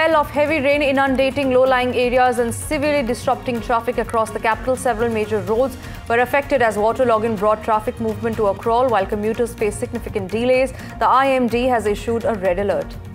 spell of heavy rain inundating low-lying areas and severely disrupting traffic across the capital. Several major roads were affected as waterlogging brought traffic movement to a crawl while commuters faced significant delays. The IMD has issued a red alert.